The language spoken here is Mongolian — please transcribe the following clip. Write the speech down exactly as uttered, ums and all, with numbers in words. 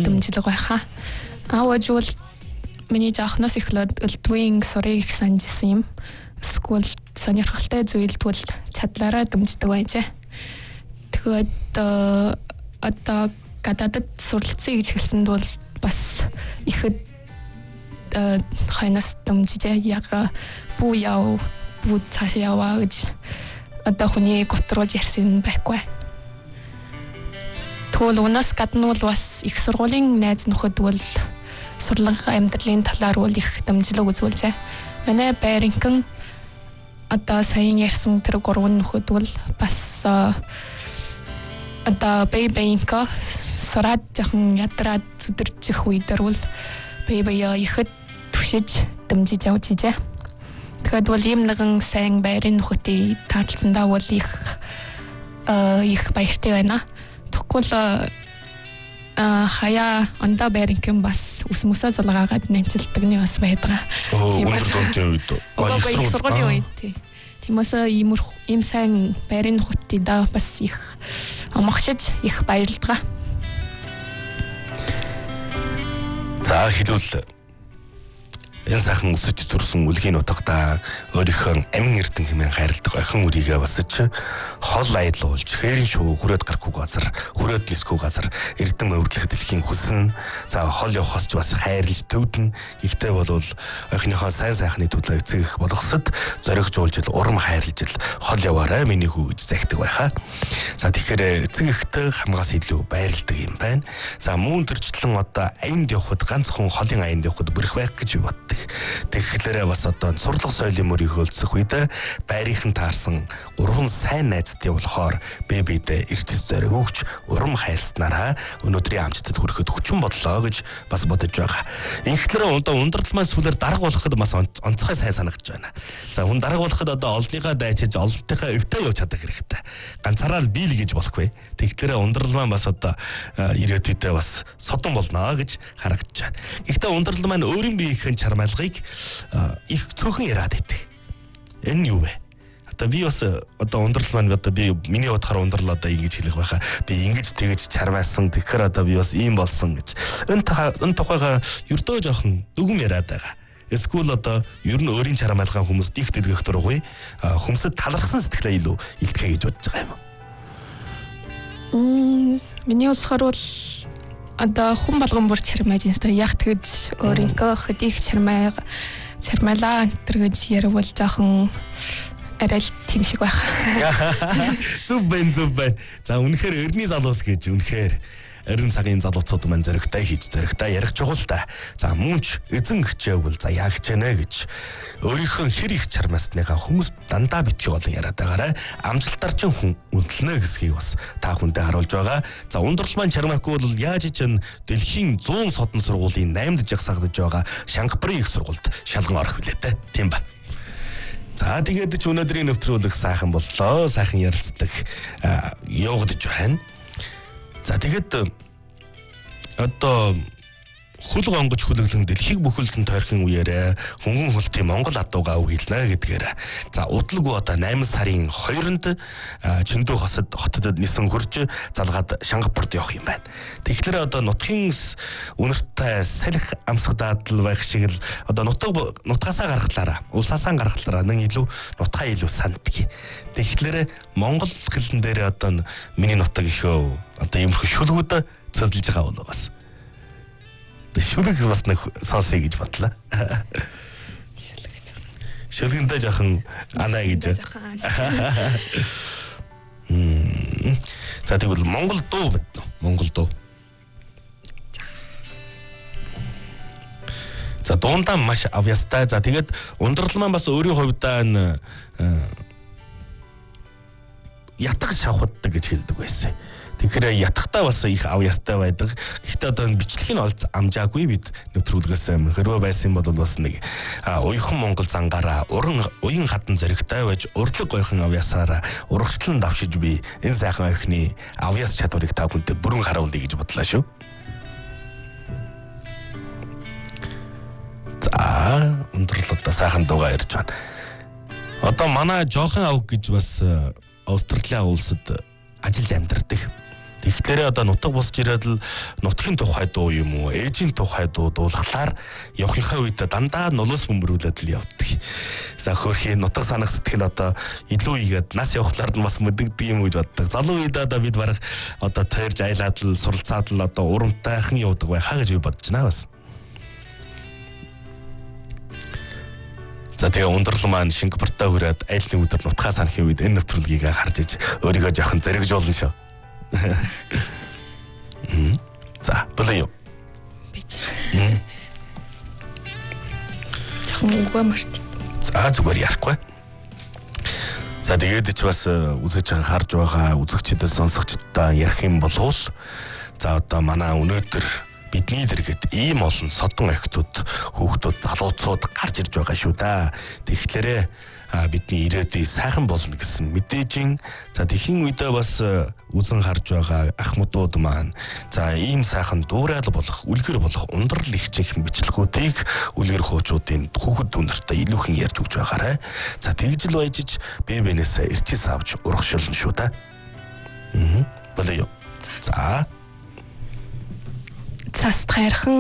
дэмжлэг байхаа. Аавжул миний жахнаас эхлээд элдвийн сурыг санжсан юм. Скул сонирхолтой зүйл бол чадлаараа дэмждэг байжээ. Тэгээд одоо гадаадд суралцъя гэж хэлсэнд бол бас ихэд хойноос дэмжижээ. Яг бүү яв, бүү цаашаа яваа гэж одоо хүний готруулж ярьсан байхгүй. Тэгвэл унаас гадна бол бас их сургуулийн найз нөхөд бол сурлага амьдралын талаар бол их дэмжлэг үзүүлжээ. Манай байрынхан одоо сайн ярьсан тэр гурван нөхөд бол бас одоо бэйбэйнка сураад жоохон ядраад зүдэрчих үедэр бол бэйбэя ихэд түшиж дэмжиж явж ижээ. Тэгэхээр бол ийм нэгэн сайн байрын нөхөдтэй таарлцсандаа бол их их баяртай байна. Тэгвэл хаяа ондоо байрынхан бас ус мөсөө зулгаагаад нэнчилдэг нь бас байдаг. Тийм үү. Гол сургуулийн үед. Тиймээс ийм ийм сайн байрын нөхөдтэй да бас их амгшиж их баярлалаа. За хэлвэл энэ сайхан өсөж төрсөн үлгийн утгадаа өөрийнхөө амин эрдэн хэмээн хайрладаг охин үрийгээ басж хол аядлуулж хээрийн шуу хүрээд гарахгүй газар хүрээд нисгүй газар эрдэн өвөрлөх дэлхийн хүснэ. За хол явахаас ч бас хайрлж төвдөн. Гэхдээ бол охиныхоо сайн сайхны төлөө эцэг их болгосод зоригжуулж урам хайрлж хол яваарай миний хүү гэж захидаг байхаа. За тэгэхээр эцэг ихтэй хамгаас илүү байрладаг юм байна. За мөн төрчлэн одоо аянд явхад ганцхан холын аянд явхад бүрэх байх гэж би бод. Тэгэхээр бас одоо сурлах соёлын мөрийг хөлцөх үед байрынхан таарсан гурван сайн найзтай болохоор бэбидэ эрчс зориг өгч урам хайрснараа өнөөдрийн амжилтад хүрэхэд хүчин бодлоо гэж бас бодож байгаа. Инхтлэр одоо ундрал маань сүлээр дарга болоход бас онцгой сайн санагдаж байна. За хүн дарга болоход одоо олныхаа дайчиж олонтойхоо өвтөө явж чадах хэрэгтэй. Ганцаараа л бийл гэж болохгүй. Тэгэхээр ундрал маань бас одоо ирээдүйдээ бас содон болно гэж харагдаж байна. Гэхдээ ундрал маань өөрийн биеийнхэн чармайлгыг их цөөхөн яриад байдаг. Энэ нь юу вэ? Одоо би бас одоо ундрал маань одоо би миний бодохоор ундрал одоо ингэж хэлэх байхаа. Би ингэж тэгэж чармайлсан. Тэгэхээр одоо би бас ийм болсон гэж. Энэ энэ тухайга ердөө жоохон дүгм яриад байгаа. Эсвэл одоо ер нь өөрийн чармайлгаан хүмүүст их дэлгэх дургуй хүмүүсд талархсан сэтгэлээ илүү илтгэе гэж бодож байгаа юм. Мм миний болохоор бол одоо хүн болгон бүр чармайж юмстай яг тэгж өөрийнхөө хөдийг чармай чармайлаа энэ гэж ярил жоохон арай л тийм шиг байх. Зүв бэн зүв бэн. За үнэхээр өрний залуус гэж үнэхээр эрен цагийн залуучууд маань зөрөгтэй хийж зөрөгтэй ярих чухал та. За мөнч эзэн хичээвэл за яа хичээнэ гэж өөрийнхөө хэр их чармаасныгаа хүмүүс дандаа битгий болон яриад байгаарай. Амжилтаар ч хүн үнэлнэ гэсгийг бас та хүндээ харуулж байгаа. За ундрал маань чармаахгүй бол яаж ч н дэлхийн зуун содон сургуулийн наймд жагсаагдж байгаа Шангапурын их сургуульд шалган орох билээ те. Тийм ба. За тэгээд ч өнөөдрийн нэвтрүүлэг сайхан боллоо. Сайхан ярилцлага явагдаж байна. За тэгэд одоо хөл гонгож хүлэглэн дэлхийг бүхэлдэн тойрхон үеэрээ хөнгөн хөлтийн Монгол адуугаа үгийлнэ гэдгээр за удлаг одоо найман сарын хоёрнд Чиндүү хосод хотод нисэн хурж залгаад Шангапурт явах юм байна. Тэгэхээр одоо нутгийн үнэртэй салхи амсах даадал байх шиг л одоо нутаг нутгаасаа гаргахлаараа улсаасаа гаргахлаараа нэг илүү нутгаа илүү санддаг. Тэгэхээр Монгол хэлэн дээр одоо миний нутаг ихөө одоо иймэрхүү шүлгүүд цэзлж байгаа бол бас шүлэг бас нэг сонсъё гэж бодлоо. Шүлгэндээ жоохон анаа гэж. За тэгвэл Монгол дуу мэднэ. Монгол дуу. За дундаа маш авьяастай. За тэгээд ундрал маань бас өөрийн хувьдаа н ятгах шавхаддаг гэж хэлдэг байсан. Тэгэхээр ятгахтаа бас их авьяастай байдаг. Гэхдээ одоо бичлэгийг олж амжаагүй бид нэвтрүүлгээс хэрвээ байсан бол бас нэг уйхан Монгол зангаараа уран уян хатан зэрэгтэй байж урдлаг гойхон авьяасаараа урагшлан давшиж би энэ сайхан охины авьяас чадварыг та бүхэнд бүрэн харуулъя гэж бодлоо шүү. За өндөрлөлтөө сайхан дуугаа ярьж байна. Одоо манай жоохон авг гэж бас Австралийн улсад ажиллаж амьдардаг. Тэгэхээр одоо нутаг босч ирээд л нутгийн тухай дуу юм уу, ээжийн тухай дуу дуулахлаар явахынхаа үед дандаа нулус бөмбөрүүлээд л явдаг. За хөөрхийн нутаг санах сэтгэл одоо илүү игээд нас явахлаар нь бас мэдэгдэг юм гэж боддог. Залуу үед одоо бид барах одоо тойрж айлаад л суралцаад л одоо урамтайхан явдаг байхаа гэж би бодож байна бас. За тэгээ ундрал маань Шингапуртаа хүрээд аль нэг өдөр нутгаа санахын үед энэ нэвтрүүлгийг харж иж өөрийгөө жоохон зэрэгжүүлнэ шүү. За, болоо юу? Бич. Тэгвэл үгүй март. За, зүгээр ярихгүй. За, тэгээд ч бас үзэж байгаа харж байгаа үзэгчдэд сонсогчдод ярих юм болвол за одоо манай өнөөдөр бидний дэргэд ийм олон содон охтууд, хүүхдүүд, залууцууд гарч ирж байгаа шүү да. Тэгэхээр бидний ирээдүй сайхан болно гэсэн мэдээжин. За тэхийн үедээ бас үзэн харж байгаа ах модууд маань за ийм сайхан дуурай болох, үлгэр болох ундрал их чихэн бичлэгүүдийг үлгэр хуучуудын хүүхэд дүнэртээ илүүхэн ярьж өгч байгаарай. За тэгж л баяжиж бэ бэнээсээ эрчис авч урагшилна шүү да. Аа. Болоо юу. За. Цаст хайрхан